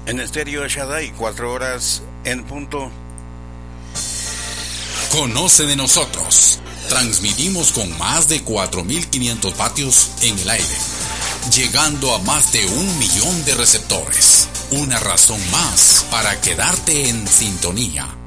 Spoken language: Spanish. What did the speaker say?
En Estéreo Shaddai, 4 horas en punto. Conoce de nosotros. Transmitimos con más de 4.500 vatios en el aire, llegando a más de 1 millón de receptores. Una razón más para quedarte en sintonía.